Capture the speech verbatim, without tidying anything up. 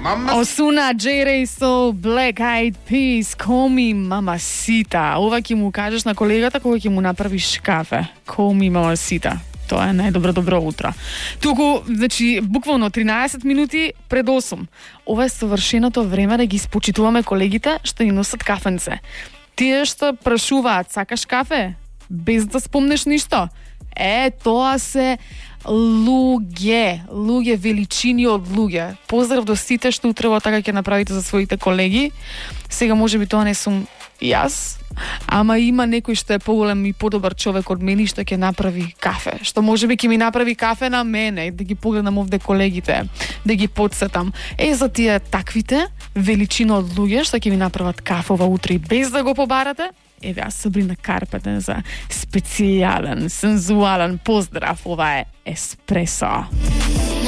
Osuna, J-Ray Soul, Black Eyed Peas, Call Me Mamacita. Ова ќе му кажеш на колегата кога ќе му направиш кафе. Call Me Mamacita. Тоа е најдобро добро утро. Туку, значи, буквално тринаесет минути пред осум. Ова е совршеното време да ги спочитуваме колегите што ни носат кафенце. Тие што прашуваат, сакаш кафе? Без да спомнеш ништо. Е, тоа се луѓе, луѓе, величини од луѓе. Поздрав до сите што утрево така ќе направите за своите колеги. Сега можеби тоа не сум јас, ама има некој што е поголем и подобар човек од мене што ќе направи кафе. Што можеби ќе ми направи кафе на мене, да ги погледнам овде колегите, да ги подсетам. Е, за тие таквите величина од луѓе што ќе ми направат кафова утре без да го побарате, еве аз Сабрина Карпетен за специјален, сензуален поздрав. Ова е еспресо.